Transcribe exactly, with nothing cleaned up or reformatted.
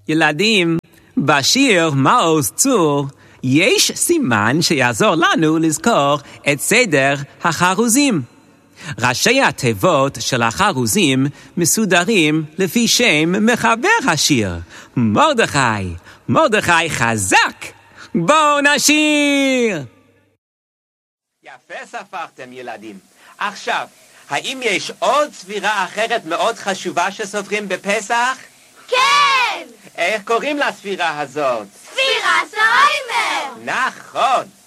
ילדים, בשיר מעוז צור יש סימן שיעזור לנו לזכור את סדר החרוזים. ראשי התיבות של החרוזים מסודרים לפי שם מחבר השיר, מרדכי. מרדכי חזק, בואו נשיר! יפה ספרתם ילדים. עכשיו, האם יש עוד ספירה אחרת מאוד חשובה שסופרים בפסח? כן! איך קוראים לספירה הזאת? ספירת העומר! נכון!